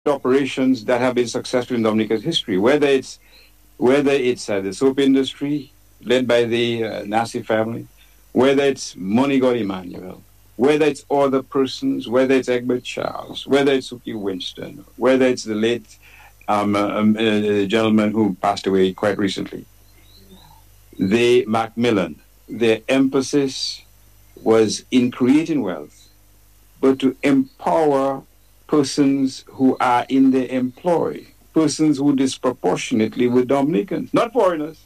operations that have been successful in Dominica's history, whether it's the soap industry led by the Nassi family, whether it's Monigot Emmanuel, whether it's other persons, whether it's Egbert Charles, whether it's Suki Winston, whether it's the late gentleman who passed away quite recently, the Macmillan, their emphasis was in creating wealth, but to empower persons who are in their employ, persons who disproportionately were Dominicans, not foreigners,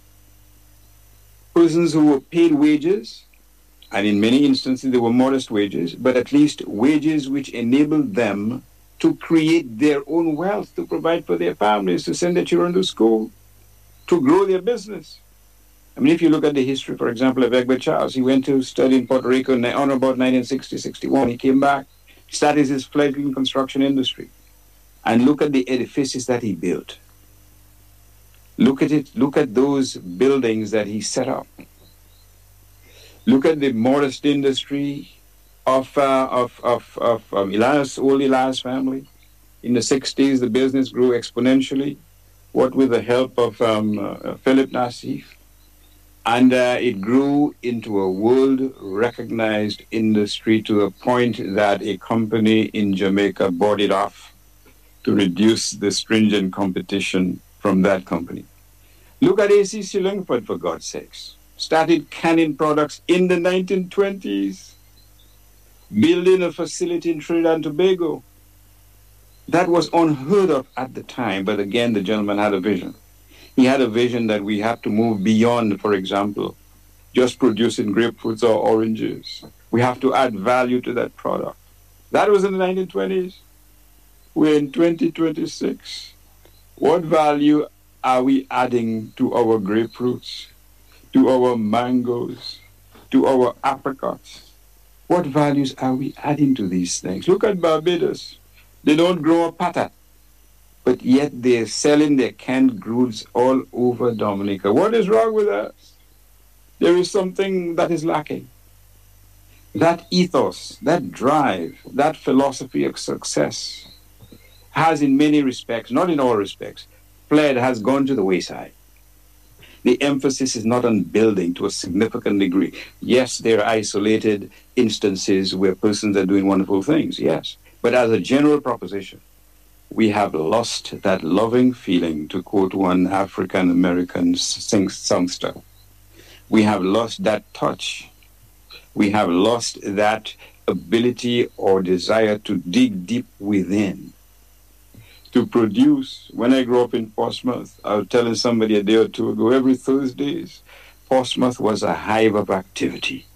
persons who were paid wages, and in many instances they were modest wages, but at least wages which enabled them to create their own wealth, to provide for their families, to send their children to school, to grow their business. I mean, if you look at the history, for example, of Egbert Charles, he went to study in Puerto Rico on about 1960-61. He came back, started his fledgling construction industry, and look at the edifices that he built. Look at it. Look at those buildings that he set up. Look at the modest industry of Elias, old Elias family. In the 60s, the business grew exponentially, what with the help of Philip Nassif. And it grew into a world-recognized industry to the point that a company in Jamaica bought it off to reduce the stringent competition from that company. Look at A.C. Lingford, for God's sakes. Started canning products in the 1920s, building a facility in Trinidad and Tobago. That was unheard of at the time, but again, the gentleman had a vision. He had a vision that we have to move beyond, for example, just producing grapefruits or oranges. We have to add value to that product. That was in the 1920s. We're in 2026. What value are we adding to our grapefruits, to our mangoes, to our apricots? What values are we adding to these things? Look at Barbados. They don't grow a patat, but yet they're selling their canned goods all over Dominica. What is wrong with us? There is something that is lacking. That ethos, that drive, that philosophy of success has in many respects, not in all respects, has gone to the wayside. The emphasis is not on building to a significant degree. Yes, there are isolated instances where persons are doing wonderful things, yes. But as a general proposition, we have lost that loving feeling, to quote one African-American songster. We have lost that touch. We have lost that ability or desire to dig deep within, to produce. When I grew up in Portsmouth, I was telling somebody a day or two ago, every Thursdays, Portsmouth was a hive of activity.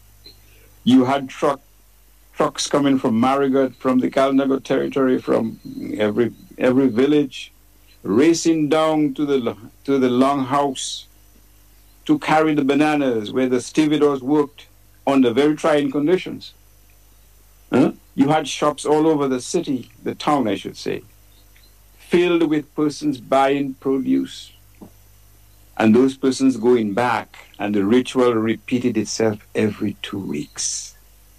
You had trucks coming from Marigot, from the Kalnago territory, from every village, racing down to the longhouse to carry the bananas where the stevedores worked under very trying conditions. You had shops all over the city, the town, I should say, filled with persons buying produce, and those persons going back, and the ritual repeated itself every 2 weeks.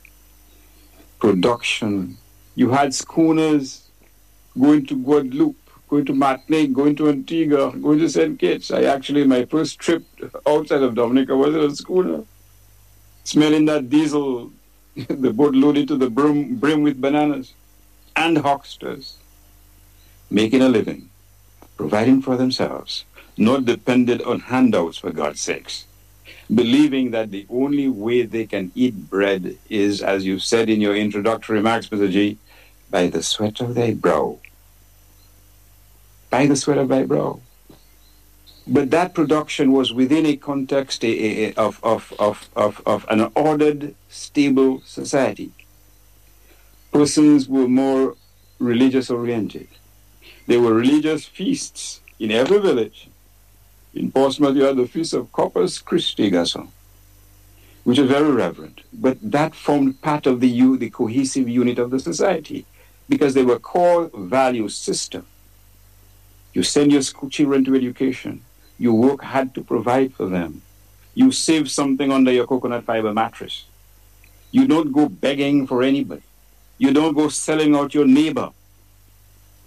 Production. You had schooners going to Guadeloupe, going to Martinique, going to Antigua, going to St. Kitts. My first trip outside of Dominica was in a schooner, smelling that diesel, the boat loaded to the brim with bananas, and hucksters, making a living, providing for themselves, not dependent on handouts, for God's sakes, believing that the only way they can eat bread is, as you said in your introductory remarks, Mr. G, by the sweat of thy brow. By the sweat of thy brow. But that production was within a context of an ordered, stable society. Persons were more religious-oriented. There were religious feasts in every village. In Portsmouth, you had the Feast of Corpus Christi, Garçon, which is very reverent. But that formed part of the cohesive unit of the society, because they were core value system. You send your children to education. You work hard to provide for them. You save something under your coconut fiber mattress. You don't go begging for anybody. You don't go selling out your neighbor.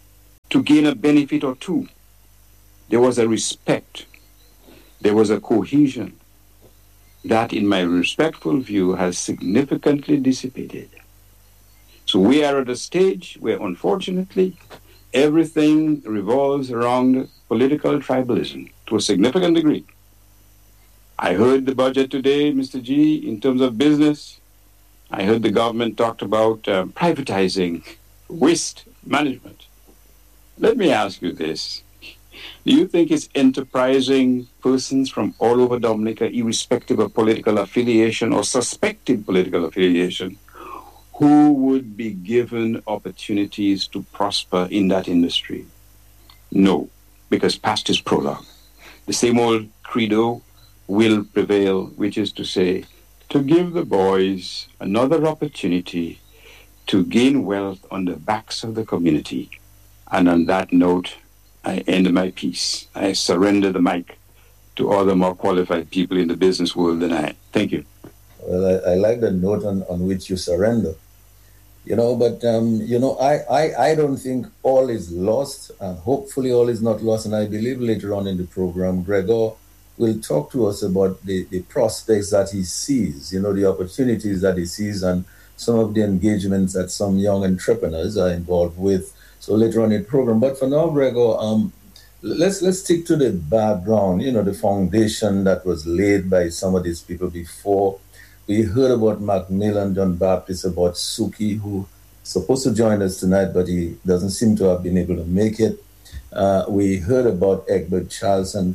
to gain a benefit or two. There was a respect. There was a cohesion that, in my respectful view, has significantly dissipated. So we are at a stage where, unfortunately, everything revolves around political tribalism to a significant degree. I heard the budget today, Mr. G, in terms of business. I heard the government talked about privatizing waste management. Let me ask you this. Do you think it's enterprising persons from all over Dominica, irrespective of political affiliation or suspected political affiliation, who would be given opportunities to prosper in that industry? No, because past is prologue. The same old credo will prevail, which is to say, to give the boys another opportunity to gain wealth on the backs of the community. And on that note, I end my piece. I surrender the mic to other more qualified people in the business world than I. Thank you. Well, I like the note on which you surrender. But I don't think all is lost, and hopefully all is not lost. And I believe later on in the program, Gregor will talk to us about the prospects that he sees, the opportunities that he sees, and some of the engagements that some young entrepreneurs are involved with. So later on in the program. But for now, Gregor, let's stick to the background, the foundation that was laid by some of these people before. We heard about Macmillan John Baptist, about Suki, who is supposed to join us tonight, but he doesn't seem to have been able to make it. We heard about Egbert Charles and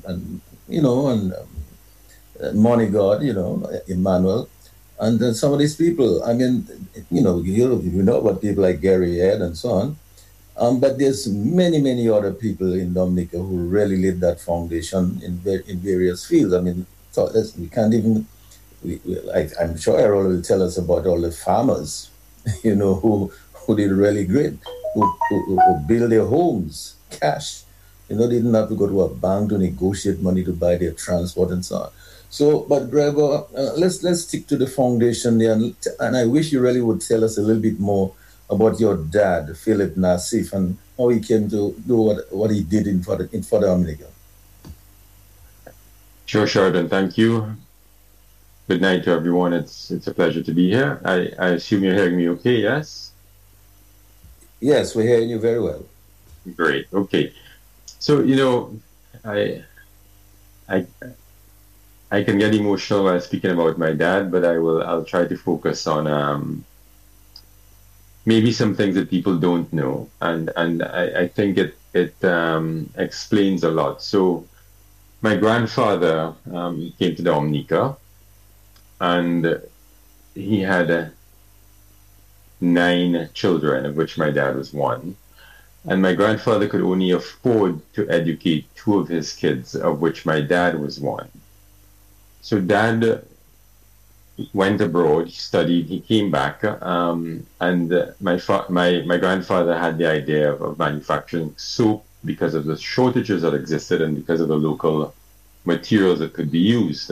Money God, Emmanuel, and then some of these people. I mean, you know about people like Gary Head and so on. But there's many other people in Dominica who really laid that foundation in various fields. I mean, so we can't even. I'm sure Errol will tell us about all the farmers, who did really great, who built their homes, cash. Didn't have to go to a bank to negotiate money to buy their transport and so on. So, but Gregor, let's stick to the foundation there, and I wish you really would tell us a little bit more about your dad, Philip Nassif, and how he came to do what he did in Further Dominica. Sure, Sheridan. Thank you. Good night to everyone. It's a pleasure to be here. I assume you're hearing me okay, yes? Yes, we're hearing you very well. Great. Okay. So, I can get emotional while speaking about my dad, but I'll try to focus on maybe some things that people don't know, and I think it explains a lot. So my grandfather came to Dominica, and he had 9 children, of which my dad was one. And my grandfather could only afford to educate 2 of his kids, of which my dad was one. So dad went abroad, he studied, he came back, and my grandfather had the idea of manufacturing soap because of the shortages that existed and because of the local materials that could be used.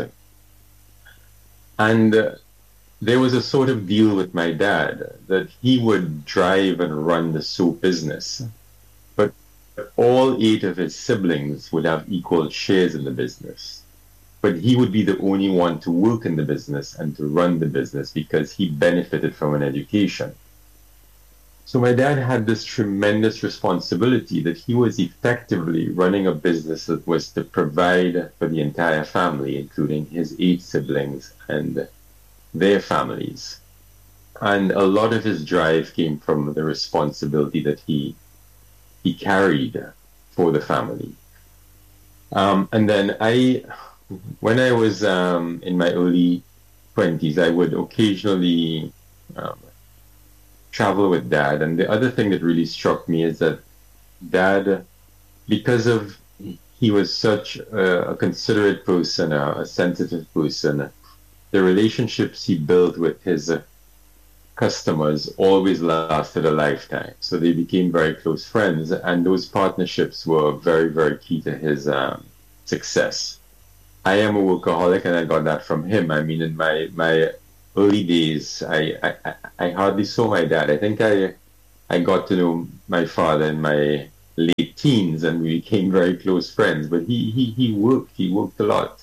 And there was a sort of deal with my dad that he would drive and run the soap business, but all 8 of his siblings would have equal shares in the business. But he would be the only one to work in the business and to run the business because he benefited from an education. So my dad had this tremendous responsibility that he was effectively running a business that was to provide for the entire family, including his 8 siblings and their families. And a lot of his drive came from the responsibility that he carried for the family. And then when I was in my early 20s, I would occasionally travel with Dad. And the other thing that really struck me is that Dad, because of he was such a considerate person, a sensitive person, the relationships he built with his customers always lasted a lifetime. So they became very close friends, and those partnerships were very, very key to his success. I am a workaholic, and I got that from him. I mean, in my early days, I hardly saw my dad. I think I got to know my father in my late teens, and we became very close friends. But he worked a lot.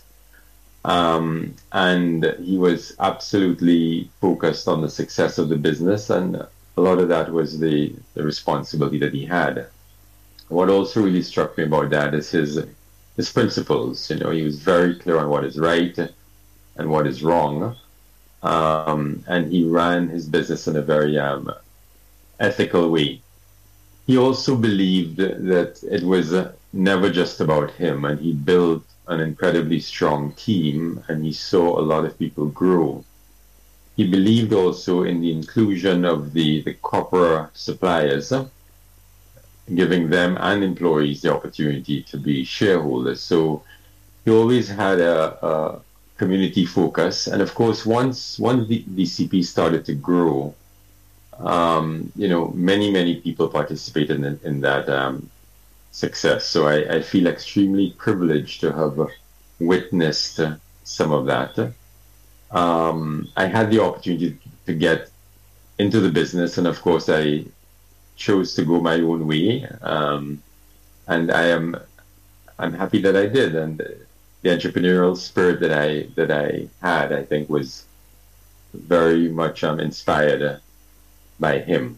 And he was absolutely focused on the success of the business, and a lot of that was the responsibility that he had. What also really struck me about that is his principles. You know, he was very clear on what is right and what is wrong, and he ran his business in a very ethical way. He also believed that it was never just about him, and he built an incredibly strong team, and he saw a lot of people grow. He believed also in the inclusion of the copper suppliers, giving them and employees the opportunity to be shareholders. So he always had a community focus. And of course, once the DCP started to grow, you know, many people participated in that success. So I feel extremely privileged to have witnessed some of that. I had the opportunity to get into the business, and of course I chose to go my own way, and I'm happy that I did. And the entrepreneurial spirit that I had, I think, was very much inspired by him.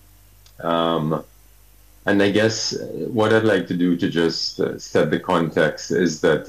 And I guess what I'd like to do to just set the context is that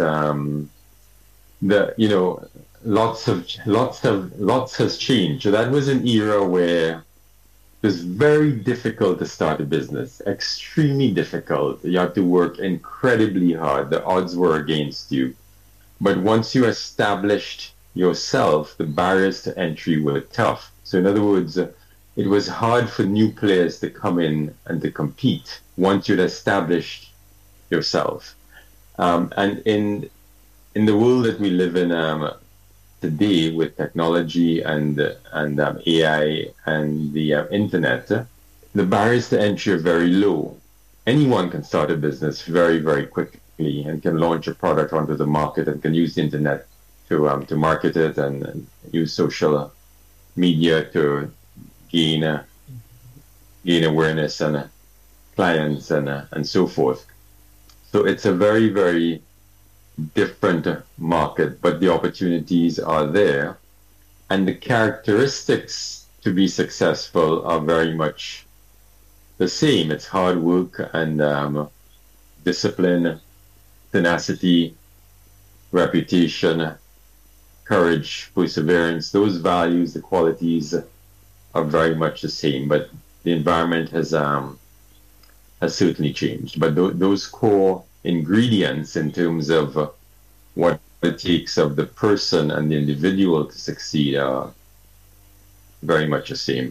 you know, lots has changed. So that was an era where it was very difficult to start a business, extremely difficult. You had to work incredibly hard. The odds were against you. But once you established yourself, the barriers to entry were tough. So in other words, it was hard for new players to come in and to compete once you'd established yourself. And in the world that we live in today, with technology and AI and the internet, the barriers to entry are very low. Anyone can start a business very, very quickly and can launch a product onto the market and can use the internet to market it and use social media to gain awareness and clients and so forth. So it's a very, very different market, but the opportunities are there, and the characteristics to be successful are very much the same. It's hard work and discipline, tenacity, reputation, courage, perseverance. Those values, the qualities, are very much the same, but the environment has certainly changed. But those core ingredients in terms of what it takes of the person and the individual to succeed are very much the same.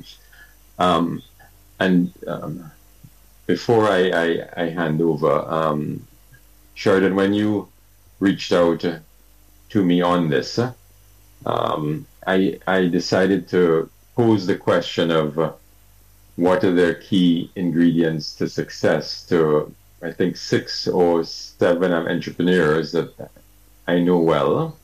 Before I hand over, Sheridan, when you reached out to me on this, I decided to pose the question of what are their key ingredients to success to, I think, 6 or 7 entrepreneurs that I know well.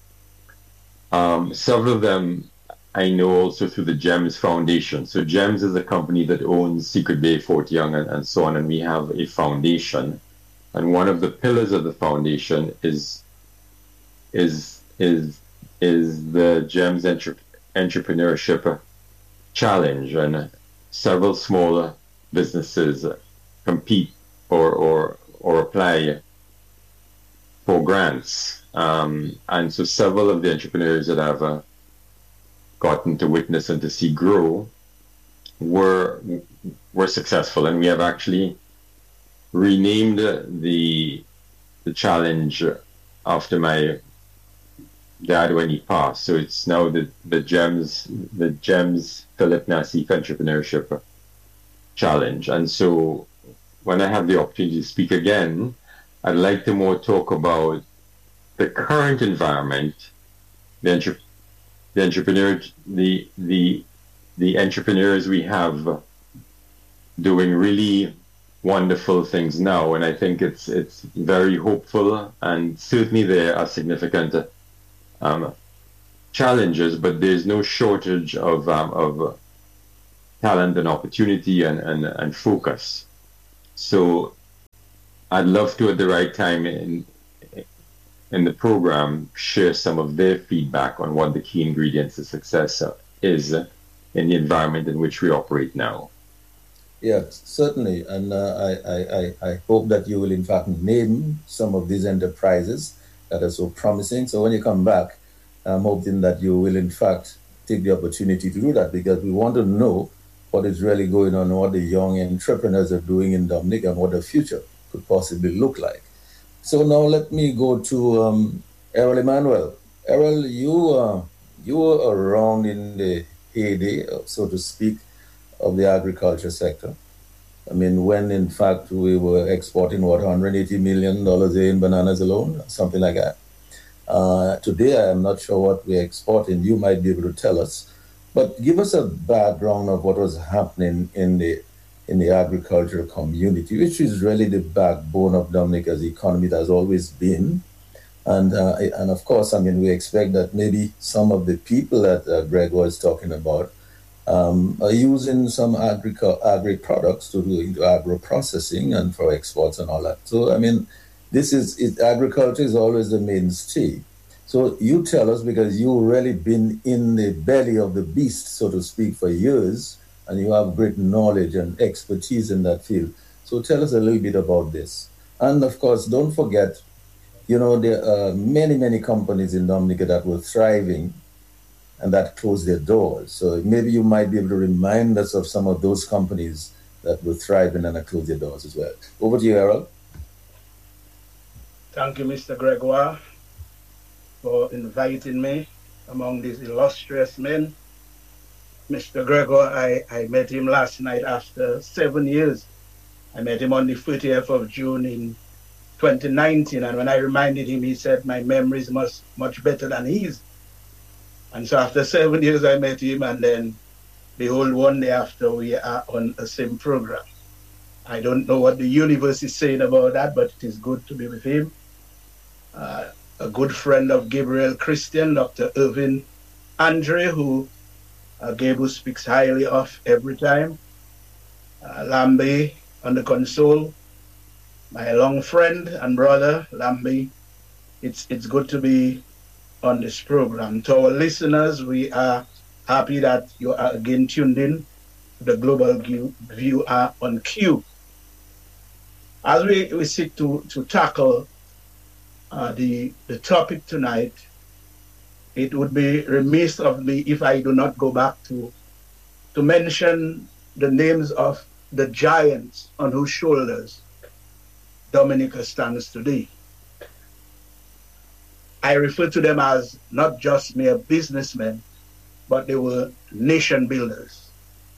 Several of them I know also through the GEMS Foundation. So GEMS is a company that owns Secret Bay, Fort Young, and so on, and we have a foundation. And one of the pillars of the foundation is the GEMS Entrepreneurship Challenge, and several smaller businesses compete or apply for grants. And so several of the entrepreneurs that I've gotten to witness and to see grow were successful, and we have actually renamed the challenge after my dad when he passed. So it's now the GEMS Philip Nassif Entrepreneurship Challenge. And so when I have the opportunity to speak again, I'd like to more talk about the current environment, the entrepreneurs we have doing really wonderful things now, and I think it's very hopeful, and certainly there are significant challenges, but there's no shortage of talent and opportunity and focus. So I'd love to, at the right time in the program, share some of their feedback on what the key ingredients to success is in the environment in which we operate now. Yeah, certainly. And I hope that you will, in fact, name some of these enterprises that are so promising. So when you come back, I'm hoping that you will, in fact, take the opportunity to do that, because we want to know what is really going on, what the young entrepreneurs are doing in Dominica, and what the future could possibly look like. So now let me go to Errol Emmanuel. Errol, you were around in the heyday, so to speak, of the agriculture sector. I mean, when in fact we were exporting, what, $180 million in bananas alone, something like that. Today, I am not sure what we're exporting. You might be able to tell us. But give us a background of what was happening in the agricultural community, which is really the backbone of Dominica's economy. It has always been. And of course, I mean, we expect that maybe some of the people that Greg was talking about are using some agri products to do into agro processing and for exports and all that. So, I mean, agriculture is always the mainstay. So you tell us, because you've really been in the belly of the beast, so to speak, for years, and you have great knowledge and expertise in that field. So tell us a little bit about this. And of course, don't forget, you know, there are many, many companies in Dominica that were thriving and that closed their doors. So maybe you might be able to remind us of some of those companies that were thriving and that closed their doors as well. Over to you, Errol. Thank you, Mr. Gregoire, for inviting me among these illustrious men. Mr. Gregoire, I met him last night after 7 years. I met him on the 30th of June in 2019, and when I reminded him, he said my memory is much better than his. And so after 7 years, I met him, and then behold, one day after, we are on the same program. I don't know what the universe is saying about that, but it is good to be with him. A good friend of Gabriel Christian, Dr. Irvin Andre, who Gabriel speaks highly of every time. Lambi on the console, my long friend and brother, Lambi. It's good to be on this program. To our listeners, we are happy that you are again tuned in to the Global View on Q. As we seek to tackle the topic tonight, it would be remiss of me if I do not go back to mention the names of the giants on whose shoulders Dominica stands today. I refer to them as not just mere businessmen, but they were nation builders.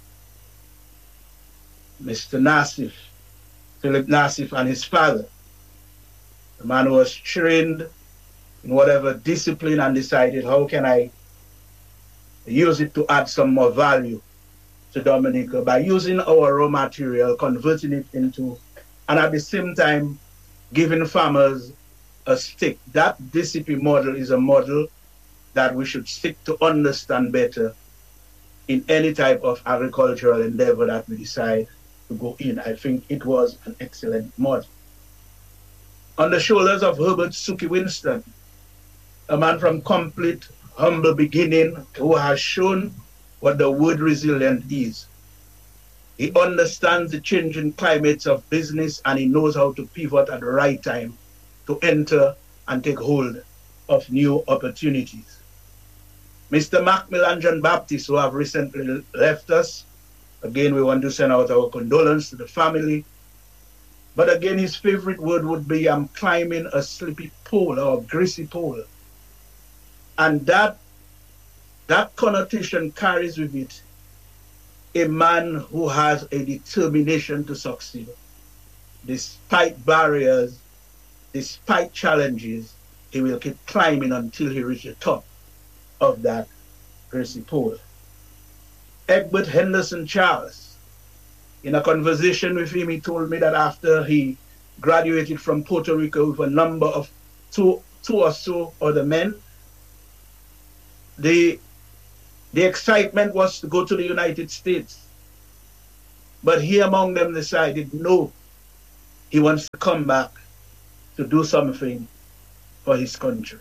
Mr. Nassif, Philip Nassif, and his father, the man who was trained in whatever discipline and decided, how can I use it to add some more value to Dominica by using our raw material, converting it into, and at the same time, giving farmers a stick. That DCP model is a model that we should seek to understand better in any type of agricultural endeavor that we decide to go in. I think it was an excellent model. On the shoulders of Herbert Suki Winston, a man from complete humble beginning who has shown what the word resilient is. He understands the changing climates of business, and he knows how to pivot at the right time to enter and take hold of new opportunities. Mr. Macmillan John Baptist, who have recently left us, again, we want to send out our condolence to the family. But again, his favorite word would be, I'm climbing a slippy pole or a greasy pole. And that connotation carries with it a man who has a determination to succeed. Despite barriers, despite challenges, he will keep climbing until he reaches the top of that greasy pole. Egbert Henderson Charles, in a conversation with him, he told me that after he graduated from Puerto Rico with a number of two or so other men, the excitement was to go to the United States. But he among them decided, no, he wants to come back to do something for his country.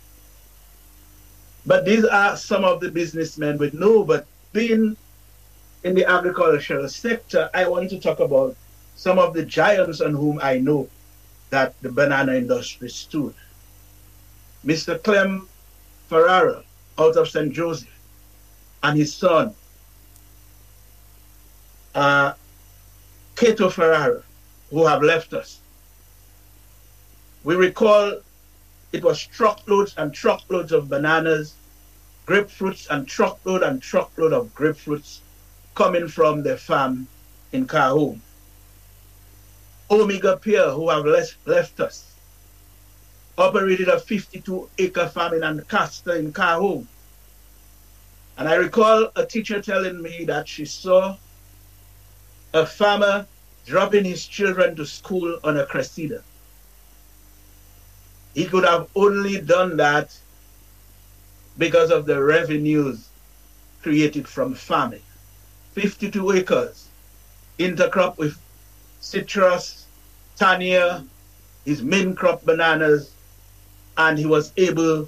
But these are some of the businessmen we know, but being in the agricultural sector, I want to talk about some of the giants on whom I know that the banana industry stood. Mr. Clem Ferrara out of St. Joseph and his son, Cato Ferrara, who have left us. We recall it was truckloads and truckloads of bananas, grapefruits, and truckload of grapefruits coming from their farm in Cahoon. Omega Pierre, who have left us, operated a 52-acre farm in Ancaster in Cahoon. And I recall a teacher telling me that she saw a farmer dropping his children to school on a Cressida. He could have only done that because of the revenues created from farming. 52 acres, intercrop with citrus, tania, his main crop bananas, and he was able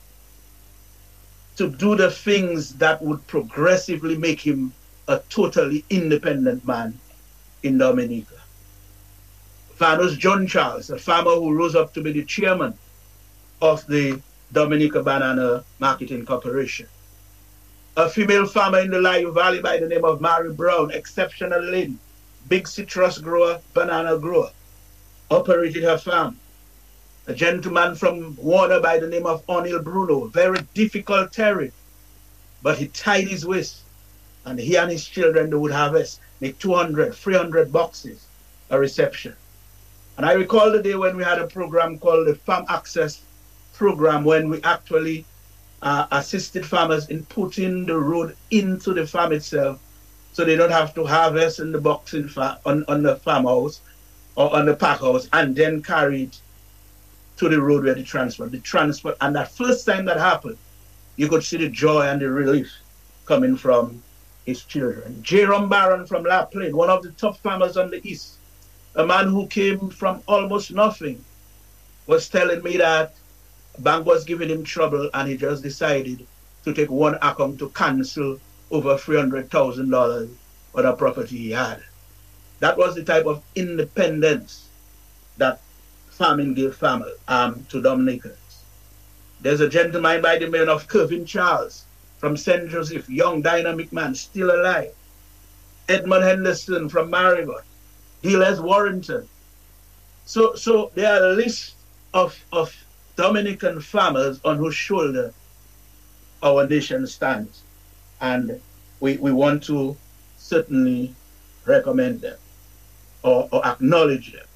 to do the things that would progressively make him a totally independent man in Dominica. Vanus John Charles, a farmer who rose up to be the chairman of the Dominica Banana Marketing Corporation. A female farmer in the Layou Valley by the name of Mary Brown, exceptional lady, big citrus grower, banana grower, operated her farm. A gentleman from Warner by the name of O'Neill Bruno, very difficult terrain, but he tied his waist, and he and his children, they would harvest, make 200, 300 boxes a reception. And I recall the day when we had a program called the Farm Access Program, when we actually assisted farmers in putting the road into the farm itself, so they don't have to harvest in the box on the farmhouse or on the pack house and then carry it to the road where they transport. And that first time that happened, you could see the joy and the relief coming from his children. Jerome Barron from La Plaine, one of the top farmers on the east, a man who came from almost nothing, was telling me that bank was giving him trouble and he just decided to take one account to cancel over $300,000 on a property he had. That was the type of independence that farming gave farmers to Dominicans. There's a gentleman by the name of Kevin Charles from St. Joseph, young dynamic man, still alive. Edmund Henderson from Marigot, D.Les Warrington. So there are a list of Dominican farmers on whose shoulder our nation stands. And we want to certainly recommend them or acknowledge them.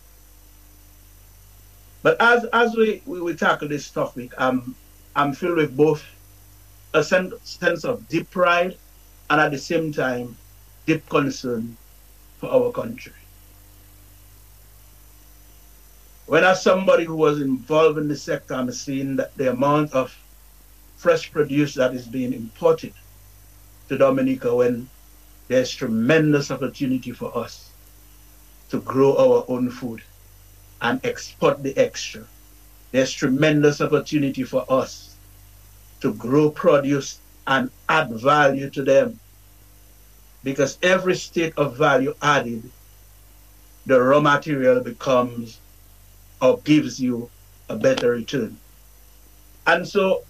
But as we tackle this topic, I'm filled with both a sense of deep pride and at the same time deep concern for our country. When as somebody who was involved in the sector, I'm seeing that the amount of fresh produce that is being imported to Dominica, when there's tremendous opportunity for us to grow our own food and export the extra. There's tremendous opportunity for us to grow produce and add value to them, because every state of value added, the raw material becomes or gives you a better return. And so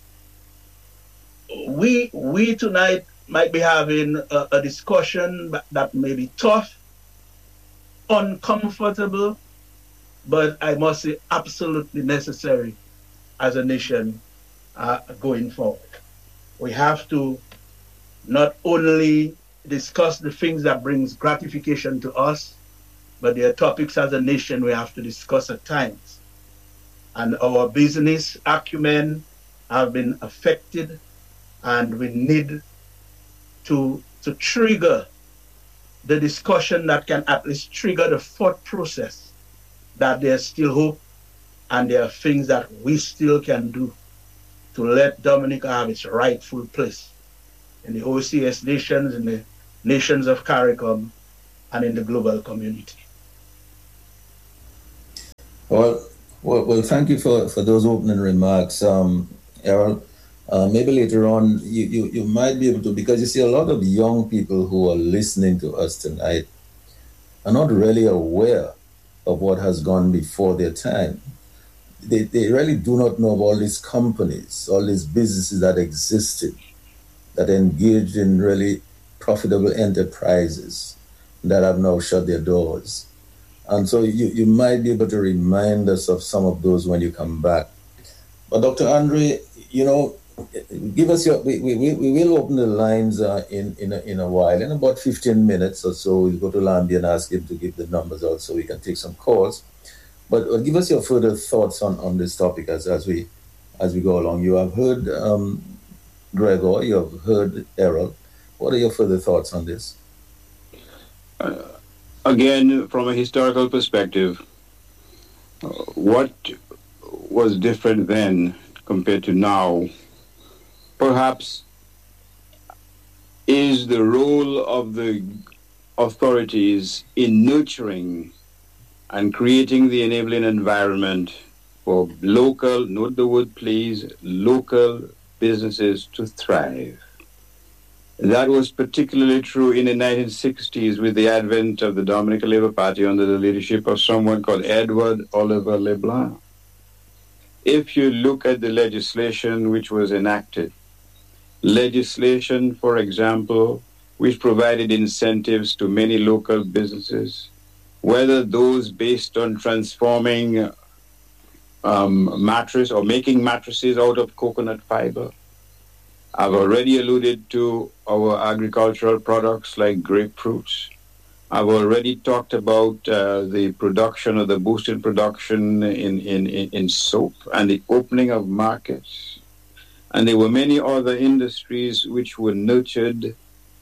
we tonight might be having a discussion that may be tough, uncomfortable, but I must say absolutely necessary as a nation going forward. We have to not only discuss the things that brings gratification to us, but there are topics as a nation we have to discuss at times. And our business acumen have been affected, and we need to trigger the discussion that can at least trigger the thought process that there's still hope and there are things that we still can do to let Dominica have its rightful place in the OCS nations, in the nations of CARICOM, and in the global community. Well, thank you for those opening remarks, Errol. Maybe later on you might be able to, because you see a lot of young people who are listening to us tonight are not really aware of what has gone before their time. They really do not know of all these companies, all these businesses that existed, that engaged in really profitable enterprises that have now shut their doors. And so you might be able to remind us of some of those when you come back. But Dr. Andre, give us your, we will open the lines in a while. In about 15 minutes or so, we'll go to Lambie and ask him to give the numbers out so we can take some calls. But give us your further thoughts on this topic as we go along. You have heard Gregor, you have heard Errol. What are your further thoughts on this? Again, from a historical perspective, what was different then compared to now, perhaps, is the role of the authorities in nurturing and creating the enabling environment for local, note the word please, local businesses to thrive. That was particularly true in the 1960s with the advent of the Dominican Labour Party under the leadership of someone called Edward Oliver LeBlanc. If you look at the legislation which was enacted, legislation, for example, which provided incentives to many local businesses, whether those based on transforming mattress or making mattresses out of coconut fiber. I've already alluded to our agricultural products like grapefruits. I've already talked about the production of the boosted production in soap and the opening of markets. And there were many other industries which were nurtured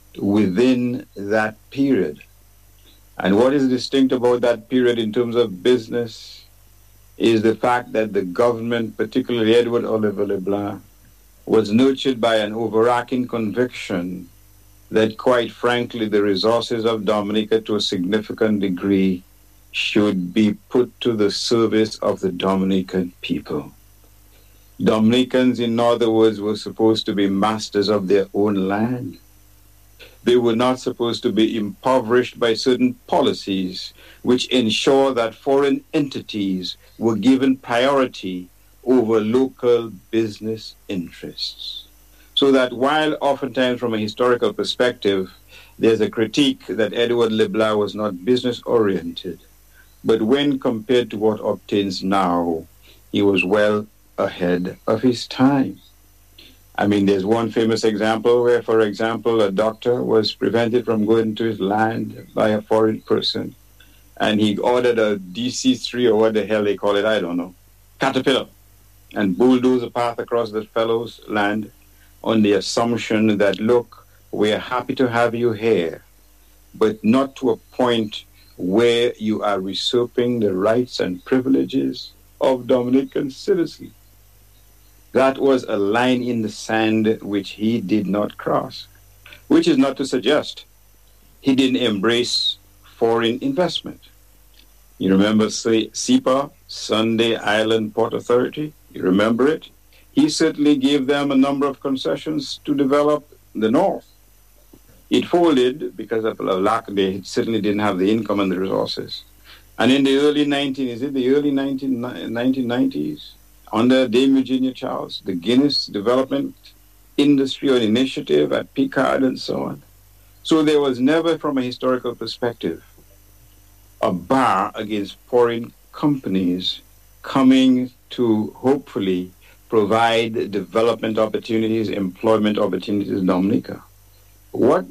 within that period. And what is distinct about that period in terms of business is the fact that the government, particularly Edward Oliver LeBlanc, was nurtured by an overarching conviction that, quite frankly, the resources of Dominica to a significant degree should be put to the service of the Dominican people. Dominicans, in other words, were supposed to be masters of their own land. They were not supposed to be impoverished by certain policies which ensure that foreign entities were given priority over local business interests. So that while oftentimes from a historical perspective, there's a critique that Edward LeBlanc was not business-oriented, but when compared to what obtains now, he was well ahead of his time. I mean, there's one famous example where, for example, a doctor was prevented from going to his land by a foreign person, and he ordered a DC-3 or what the hell they call it, I don't know, caterpillar, and bulldoze a path across the fellow's land on the assumption that, look, we're happy to have you here, but not to a point where you are usurping the rights and privileges of Dominican citizens. That was a line in the sand which he did not cross, which is not to suggest he didn't embrace foreign investment. You remember SIPA, Sunday Island Port Authority? You remember it? He certainly gave them a number of concessions to develop the North. It folded because of lack. They certainly didn't have the income and the resources. And in the early 1990s, under Dame Eugenia Charles, the Guinness Development Industry or Initiative at Picard and so on. So there was never, from a historical perspective, a bar against foreign companies coming to hopefully provide development opportunities, employment opportunities in Dominica. What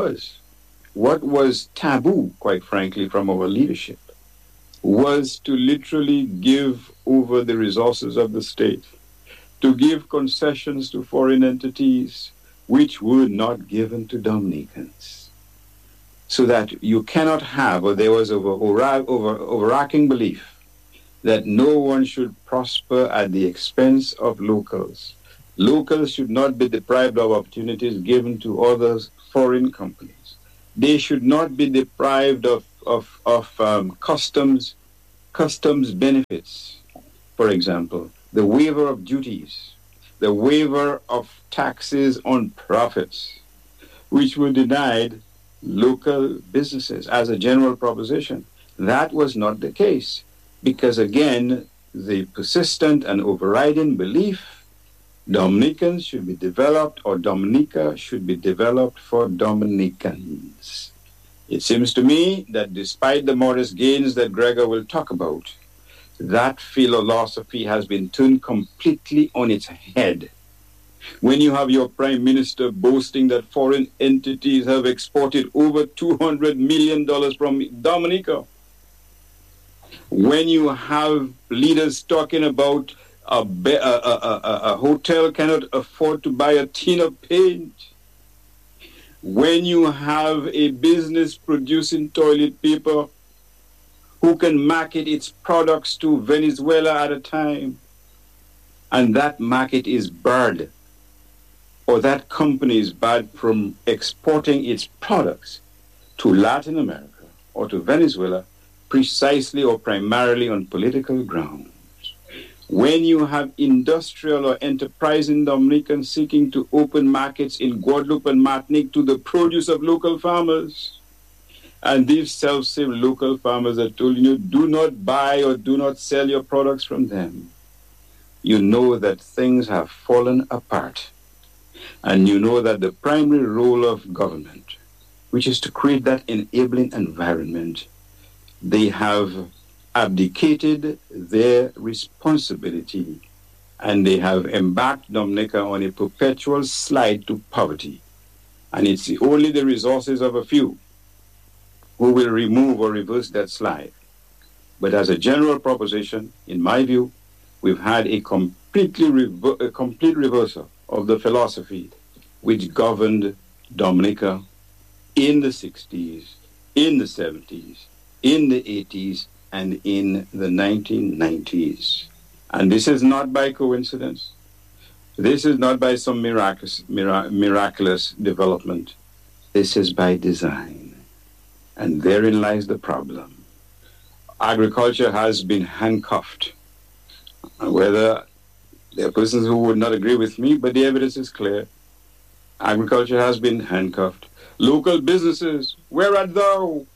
was taboo, quite frankly, from our leadership, was to literally give over the resources of the state, to give concessions to foreign entities which were not given to Dominicans. So that you cannot have, or there was overarching belief that no one should prosper at the expense of locals. Locals should not be deprived of opportunities given to other foreign companies. They should not be deprived of customs customs benefits, for example, the waiver of duties, the waiver of taxes on profits, which were denied local businesses as a general proposition. That was not the case because, again, the persistent and overriding belief Dominicans should be developed, or Dominica should be developed for Dominicans. It seems to me that despite the modest gains that Gregor will talk about, that philosophy has been turned completely on its head. When you have your prime minister boasting that foreign entities have exported over $200 million from Dominica, when you have leaders talking about a hotel cannot afford to buy a tin of paint, when you have a business producing toilet paper who can market its products to Venezuela at a time, and that market is barred, or that company is barred from exporting its products to Latin America or to Venezuela precisely or primarily on political grounds. When you have industrial or enterprising Dominicans seeking to open markets in Guadeloupe and Martinique to the produce of local farmers, and these self-same local farmers are told, do not buy or do not sell your products from them, you know that things have fallen apart. And you know that the primary role of government, which is to create that enabling environment, they have abdicated their responsibility and they have embarked Dominica on a perpetual slide to poverty. And it's only the resources of a few who will remove or reverse that slide. But as a general proposition, in my view, we've had a complete reversal of the philosophy which governed Dominica in the 60s, in the 70s, in the 80s, and in the 1990s. And this is not by coincidence. This is not by some miraculous development. This is by design. And therein lies the problem. Agriculture has been handcuffed. Whether there are persons who would not agree with me, but the evidence is clear. Agriculture has been handcuffed. Local businesses, where art thou?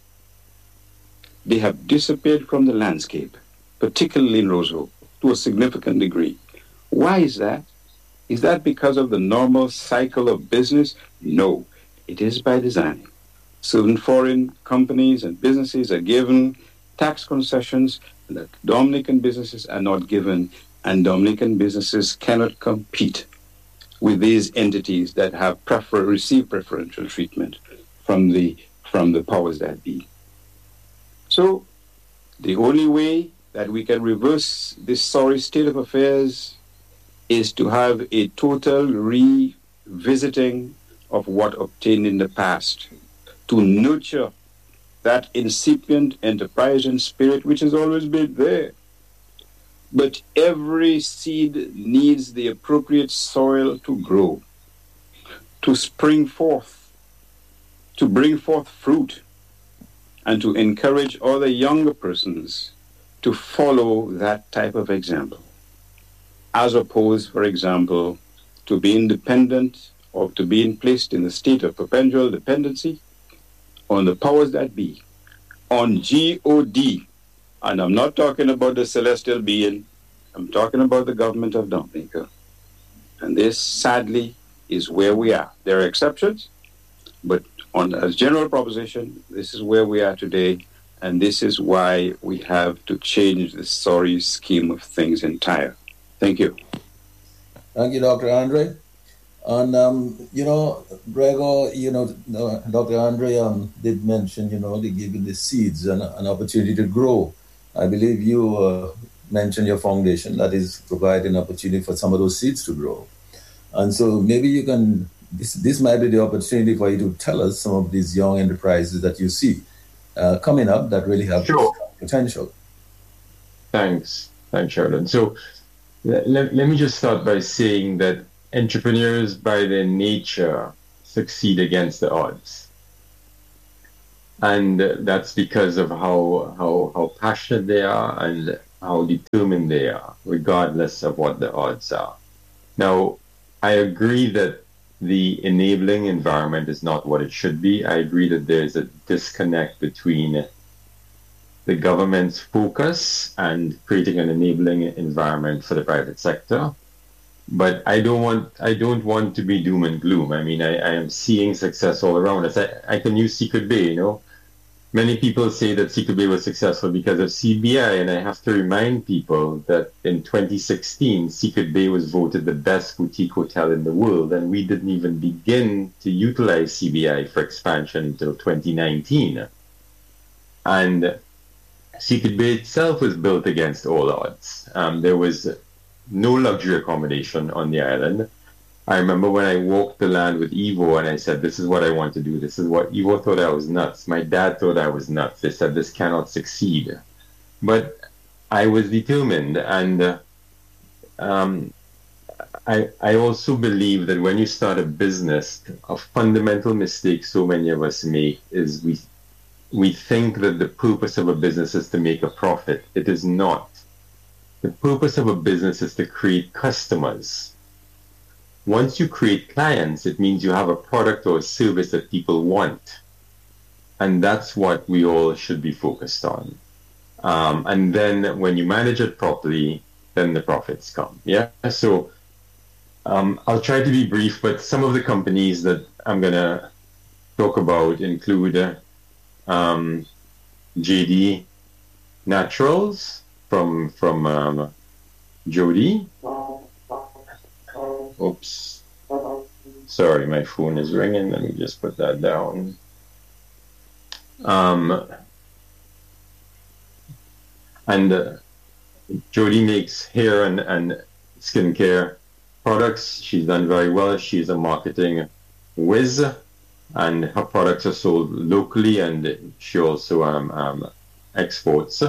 They have disappeared from the landscape, particularly in Roseau, to a significant degree. Why is that? Is that because of the normal cycle of business? No, it is by design. Certain foreign companies and businesses are given tax concessions that Dominican businesses are not given, and Dominican businesses cannot compete with these entities that have received preferential treatment from the powers that be. So the only way that we can reverse this sorry state of affairs is to have a total revisiting of what obtained in the past, to nurture that incipient enterprising spirit which has always been there. But every seed needs the appropriate soil to grow, to spring forth, to bring forth fruit, and to encourage other younger persons to follow that type of example, as opposed, for example, to being dependent or to being placed in a state of perpetual dependency on the powers that be, on G-O-D. And I'm not talking about the celestial being, I'm talking about the government of Dominica. And this, sadly, is where we are. There are exceptions, but as general proposition, this is where we are today, and this is why we have to change the sorry scheme of things entire. Thank you. Thank you, Dr. Andre. And, Gregor, Dr. Andre did mention, they giving the seeds an opportunity to grow. I believe you mentioned your foundation that is providing an opportunity for some of those seeds to grow. And so maybe you can, this might be the opportunity for you to tell us some of these young enterprises that you see coming up that really have potential. Thanks, Sheldon. So let me just start by saying that entrepreneurs by their nature succeed against the odds. And that's because of how passionate they are and how determined they are, regardless of what the odds are. Now, I agree that the enabling environment is not what it should be. I agree that there's a disconnect between the government's focus and creating an enabling environment for the private sector. But I don't want to be doom and gloom. I mean, I am seeing success all around us. I can use Secret Bay, you know. Many people say that Secret Bay was successful because of CBI, and I have to remind people that in 2016, Secret Bay was voted the best boutique hotel in the world, and we didn't even begin to utilize CBI for expansion until 2019. And Secret Bay itself was built against all odds. There was no luxury accommodation on the island. I remember when I walked the land with Evo and I said, this is what I want to do. This is what Evo thought I was nuts. My dad thought I was nuts. They said this cannot succeed. But I was determined. And I also believe that when you start a business, a fundamental mistake so many of us make is we think that the purpose of a business is to make a profit. It is not. The purpose of a business is to create customers. Once you create clients, it means you have a product or a service that people want. And that's what we all should be focused on. And then when you manage it properly, then the profits come. Yeah. So I'll try to be brief, but some of the companies that I'm going to talk about include JD Naturals from Jody. Oops. Sorry, my phone is ringing. Let me just put that down. Jody makes hair and skincare products. She's done very well. She's a marketing whiz, and her products are sold locally, and she also exports.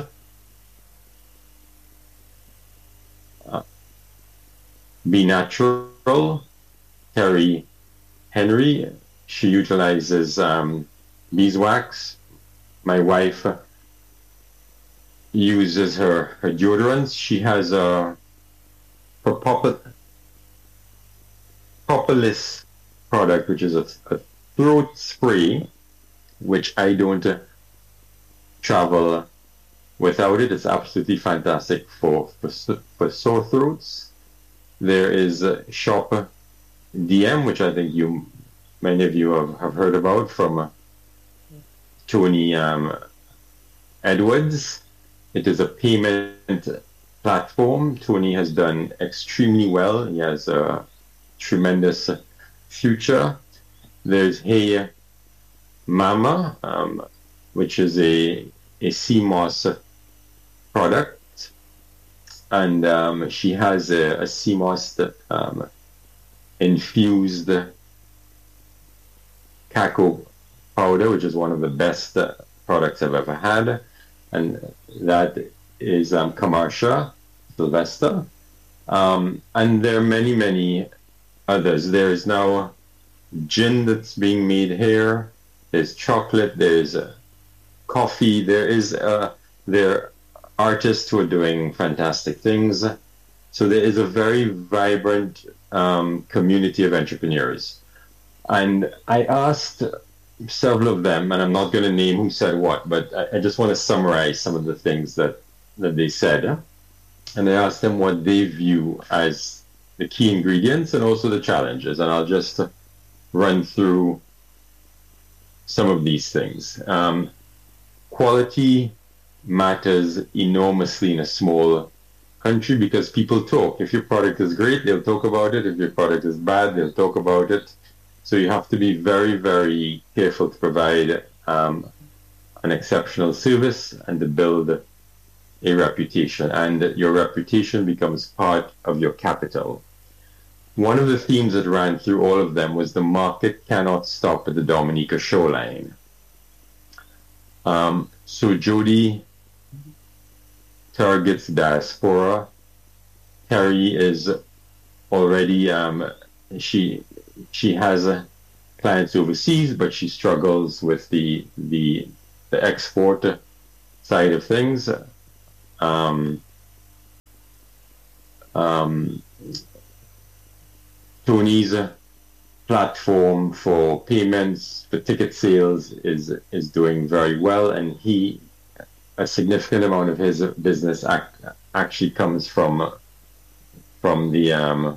Be Natural, Terry Henry, she utilizes beeswax. My wife uses her deodorants. She has a Propolis product, which is a throat spray, which I don't travel without it. It's absolutely fantastic for sore throats. There is Shop DM, which I think many of you have heard about from Tony Edwards. It is a payment platform. Tony has done extremely well. He has a tremendous future. There's Hey Mama, which is a CMOS product. And she has a CMOS infused cacao powder, which is one of the best products I've ever had. And that is Kamarsha Sylvester. And there are many, many others. There is now gin that's being made here. There's chocolate. There's coffee. There are artists who are doing fantastic things. So there is a very vibrant community of entrepreneurs. And I asked several of them, and I'm not going to name who said what, but I just want to summarize some of the things that they said. And I asked them what they view as the key ingredients and also the challenges. And I'll just run through some of these things. Quality matters enormously in a small country because people talk. If your product is great, they'll talk about it. If your product is bad, they'll talk about it. So you have to be very, very careful to provide an exceptional service and to build a reputation. And your reputation becomes part of your capital. One of the themes that ran through all of them was the market cannot stop at the Dominica shoreline. So Jody targets diaspora. Terry is already, she has clients overseas, but she struggles with the the export side of things. Tony's platform for payments, for ticket sales is doing very well, and a significant amount of his business actually comes from the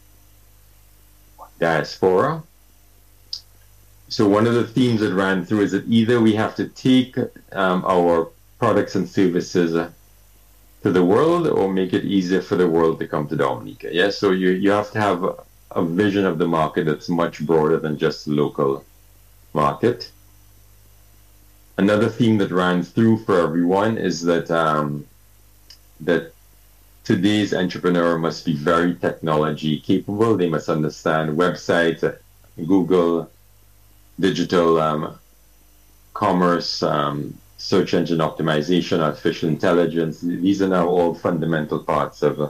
diaspora. So one of the themes that ran through is that either we have to take our products and services to the world, or make it easier for the world to come to Dominica. Yeah, so you have to have a vision of the market that's much broader than just the local market. Another theme that ran through for everyone is that that today's entrepreneur must be very technology capable. They must understand websites, Google, digital commerce, search engine optimization, artificial intelligence. These are now all fundamental parts of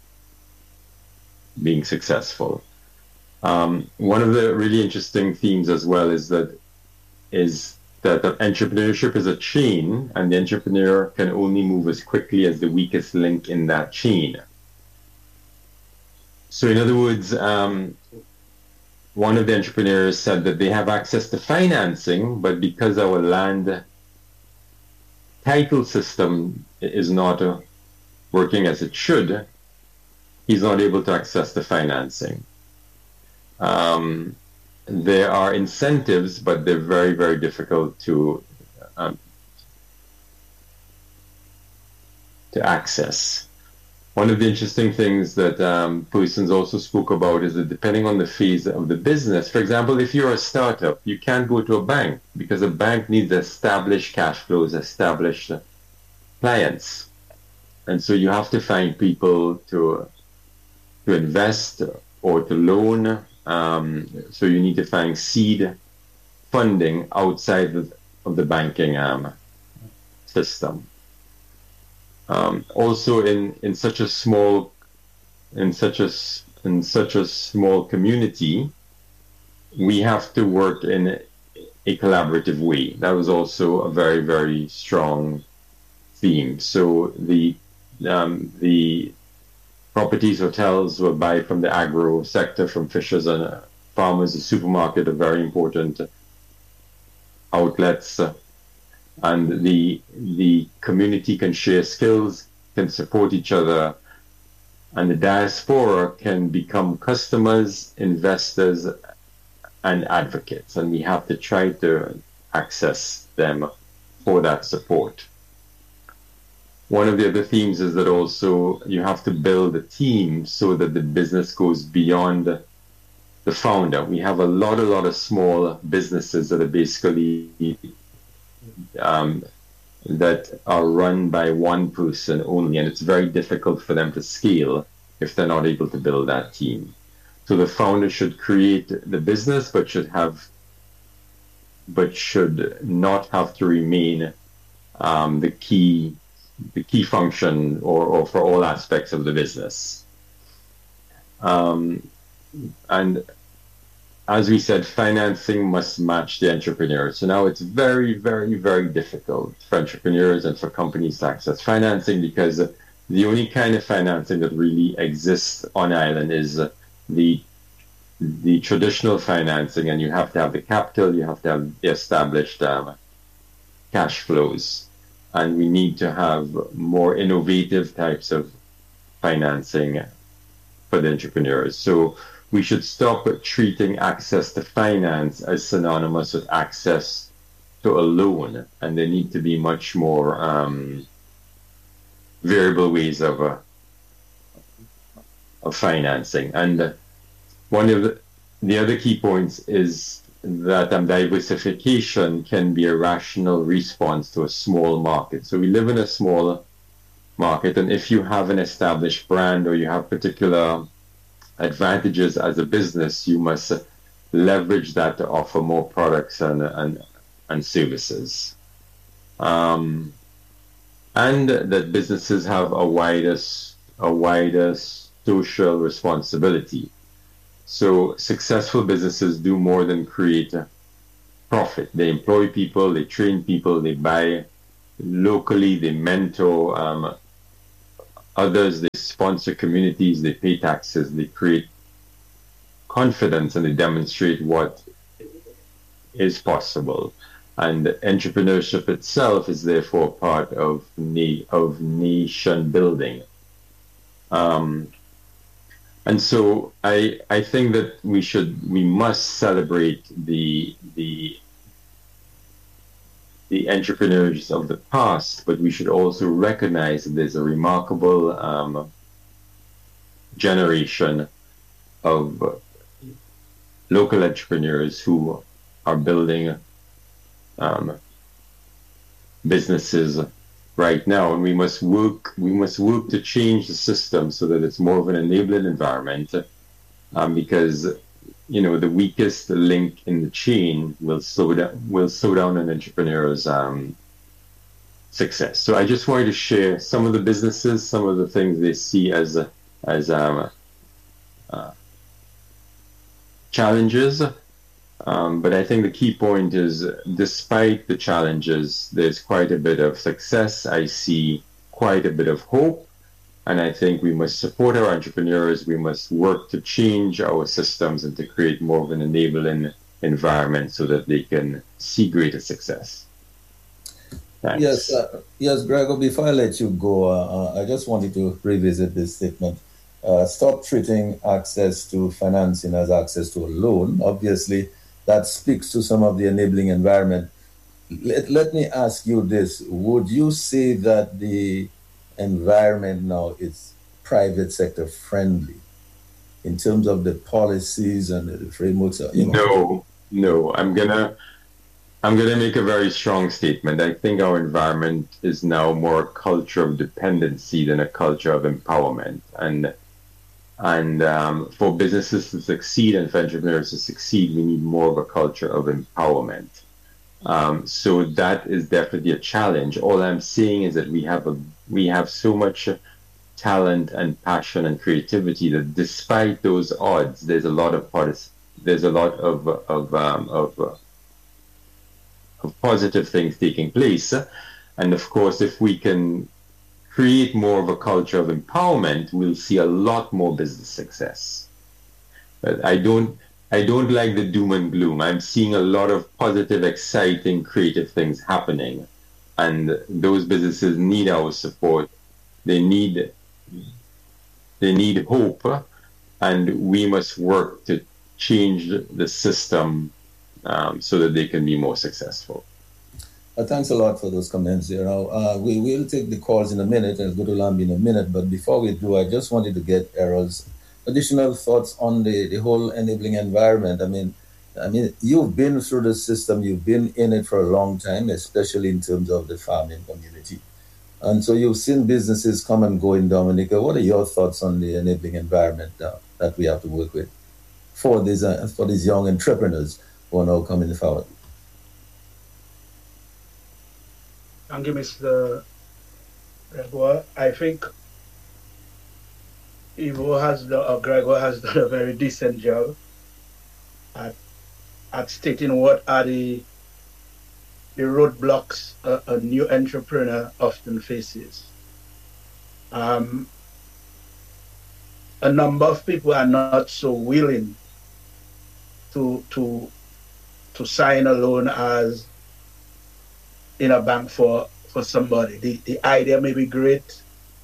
being successful. One of the really interesting themes as well is that entrepreneurship is a chain, and the entrepreneur can only move as quickly as the weakest link in that chain. So in other words, one of the entrepreneurs said that they have access to financing, but because our land title system is not working as it should, he's not able to access the financing. There are incentives, but they're very, very difficult to access. One of the interesting things that persons also spoke about is that depending on the phase of the business, for example, if you're a startup, you can't go to a bank because a bank needs established cash flows, established clients. And so you have to find people to invest or to loan. So you need to find seed funding outside of the banking system. Also, in such a small community, we have to work in a collaborative way. That was also a very, very strong theme. So the properties, hotels were buy from the agro sector, from fishers and farmers. The supermarket are very important outlets. And the community can share skills, can support each other, and the diaspora can become customers, investors, and advocates. And we have to try to access them for that support. One of the other themes is that also you have to build a team so that the business goes beyond the founder. We have a lot of small businesses that are basically that are run by one person only, and it's very difficult for them to scale if they're not able to build that team. So the founder should create the business, but should not have to remain the key function or for all aspects of the business. And as we said, financing must match the entrepreneur. So now it's very, very, very difficult for entrepreneurs and for companies to access financing, because the only kind of financing that really exists on island is the traditional financing, and you have to have the capital, you have to have the established cash flows. And we need to have more innovative types of financing for the entrepreneurs. So we should stop treating access to finance as synonymous with access to a loan, and there need to be much more variable ways of financing. And one of the other key points is that diversification can be a rational response to a small market. So we live in a small market, and if you have an established brand or you have particular advantages as a business, you must leverage that to offer more products and services. And that businesses have a wider social responsibility. So successful businesses do more than create profit. They employ people, they train people, they buy locally, they mentor others, they sponsor communities, they pay taxes, they create confidence, and they demonstrate what is possible. And entrepreneurship itself is therefore part of nation building. And so I think that we must celebrate the entrepreneurs of the past, but we should also recognize that there's a remarkable generation of local entrepreneurs who are building businesses right now, and we must work to change the system so that it's more of an enabling environment, because the weakest link in the chain will slow down an entrepreneur's success. So I just wanted to share some of the businesses, some of the things they see as challenges. But I think the key point is, despite the challenges, there's quite a bit of success. I see quite a bit of hope. And I think we must support our entrepreneurs. We must work to change our systems and to create more of an enabling environment so that they can see greater success. Thanks. Yes, Gregor, before I let you go, I just wanted to revisit this statement. Stop treating access to financing as access to a loan. Obviously, that speaks to some of the enabling environment. Let me ask you this. Would you say that the environment now is private sector friendly in terms of the policies and the frameworks? No. I'm gonna make a very strong statement. I think our environment is now more a culture of dependency than a culture of empowerment. And for businesses to succeed and for entrepreneurs to succeed, we need more of a culture of empowerment. So that is definitely a challenge. All I'm saying is that we have so much talent and passion and creativity that despite those odds, there's a lot of positive things taking place. And of course, if we can create more of a culture of empowerment, we'll see a lot more business success. But I don't like the doom and gloom. I'm seeing a lot of positive, exciting, creative things happening. And those businesses need our support. They need hope, and we must work to change the system so that they can be more successful. Thanks a lot for those comments. We will take the calls in a minute, and go to Lambi in a minute. But before we do, I just wanted to get Errol's additional thoughts on the whole enabling environment. I mean, you've been through the system. You've been in it for a long time, especially in terms of the farming community. And so you've seen businesses come and go in Dominica. What are your thoughts on the enabling environment that we have to work with for these young entrepreneurs who are now coming forward? Thank you, Mr. Gregor. I think Gregor has done a very decent job at stating what are the roadblocks a new entrepreneur often faces. A number of people are not so willing to sign a loan as in a bank for somebody. The idea may be great.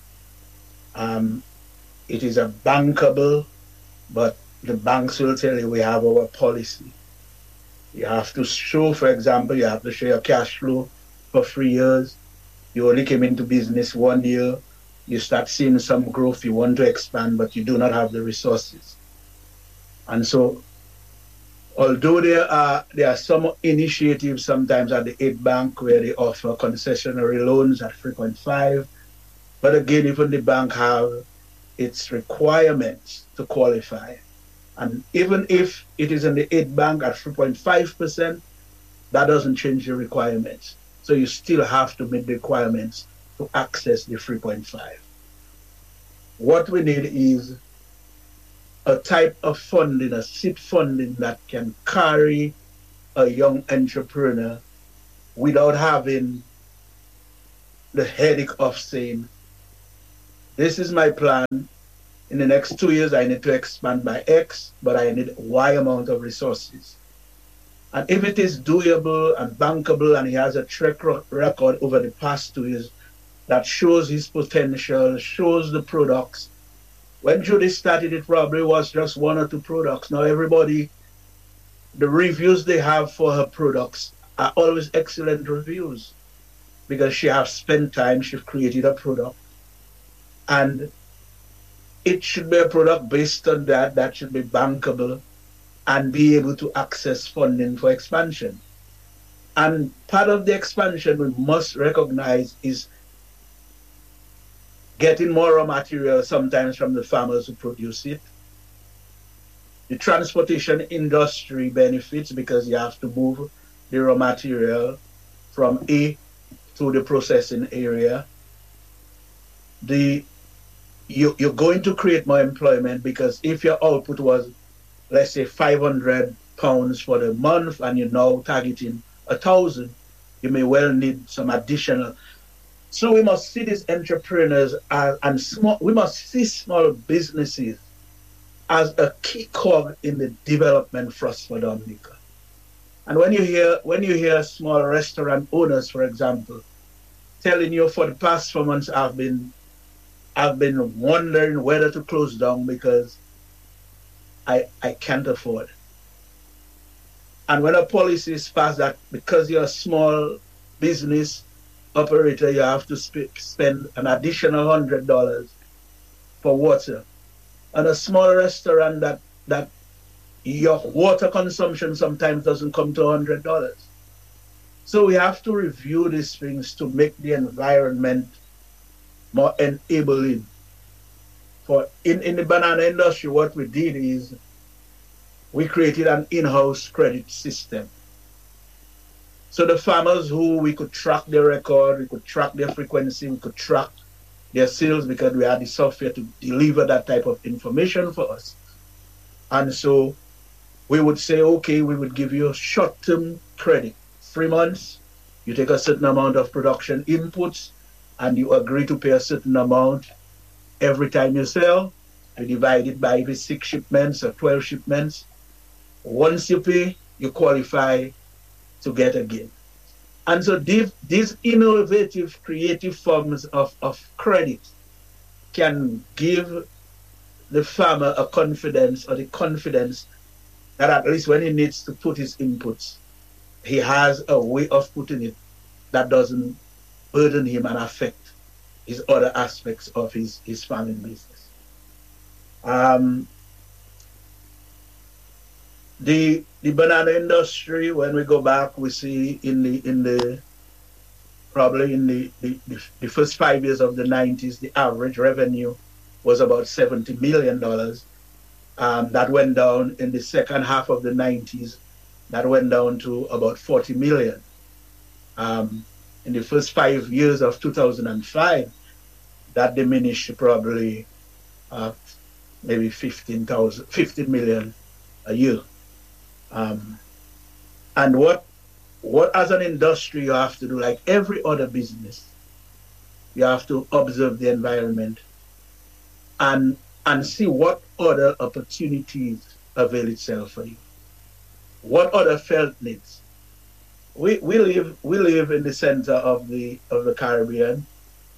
It is a bankable, but the banks will tell you we have our policy. You have to show, for example, you have to show your cash flow for 3 years. You only came into business 1 year. You start seeing some growth, you want to expand, but you do not have the resources. And so, although there are some initiatives sometimes at the Aid Bank where they offer concessionary loans at 3.5, but again, even the bank have its requirements to qualify. And even if it is in the Aid Bank at 3.5%, that doesn't change the requirements. So you still have to meet the requirements to access the 3.5. What we need is a type of funding, a seed funding that can carry a young entrepreneur without having the headache of saying, this is my plan. In the next 2 years, I need to expand by X, but I need Y amount of resources. And if it is doable and bankable, and he has a track record over the past 2 years that shows his potential, shows the products. When Judy started, it probably was just 1 or 2 products. Now everybody, the reviews they have for her products are always excellent reviews because she has spent time, she's created a product. And it should be a product based on that should be bankable and be able to access funding for expansion. And part of the expansion we must recognize is getting more raw material sometimes from the farmers who produce it. The transportation industry benefits because you have to move the raw material from A to the processing area. You're going to create more employment because if your output was, let's say, 500 pounds for the month and you're now targeting 1,000, you may well need some additional. So we must see these entrepreneurs and small. We must see small businesses as a key cog in the development thrust for Dominica. And when you hear small restaurant owners, for example, telling you for the past 4 months I've been wondering whether to close down because I can't afford. And when a policy is passed that because you're a small business operator, you have to spend an additional $100 for water. And a small restaurant that your water consumption sometimes doesn't come to $100. So we have to review these things to make the environment more enabling. For in the banana industry, what we did is we created an in-house credit system. So the farmers who we could track their record, we could track their frequency, we could track their sales because we had the software to deliver that type of information for us. And so we would say, okay, we would give you a short-term credit, 3 months. You take a certain amount of production inputs and you agree to pay a certain amount every time you sell. You divide it by the 6 shipments or 12 shipments. Once you pay, you qualify to get again. And so these innovative, creative forms of credit can give the farmer a confidence or the confidence that at least when he needs to put his inputs, he has a way of putting it that doesn't burden him and affect his other aspects of his farming business. The banana industry, when we go back, we see probably in the first 5 years of the 90s, the average revenue was about $70 million. That went down in the second half of the 90s. That went down to about 40 million. In the first 5 years of 2005, that diminished to probably maybe 15 million a year. And what as an industry you have to do, like every other business, you have to observe the environment and see what other opportunities avail itself for you. What other felt needs? We live in the center of the Caribbean.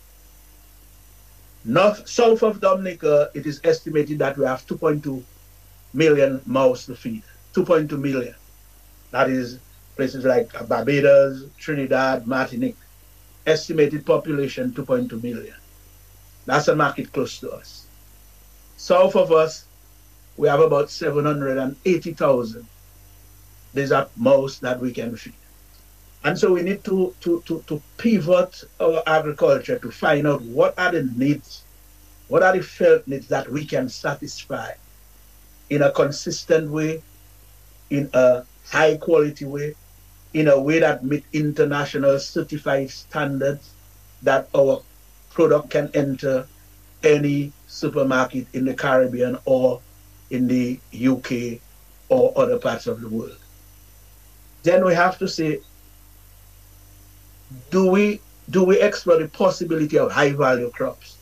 South of Dominica, it is estimated that we have 2.2 million mouths to feed. 2.2 million. That is places like Barbados, Trinidad, Martinique. Estimated population 2.2 million. That's a market close to us. South of us, we have about 780,000. These are mouths that we can feed. And so we need to pivot our agriculture to find out what are the needs, what are the felt needs that we can satisfy in a consistent way, in a high quality way, in a way that meet international certified standards, that our product can enter any supermarket in the Caribbean or in the UK or other parts of the world. then we have to say, do we explore the possibility of high value crops?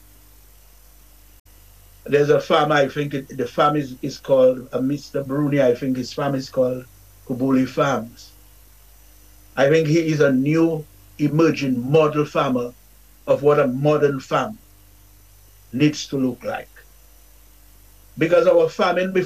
There's a farmer, I think the farm is called Mr. Bruni, I think his farm is called Kubuli Farms. I think he is a new emerging model farmer of what a modern farm needs to look like. Because our farming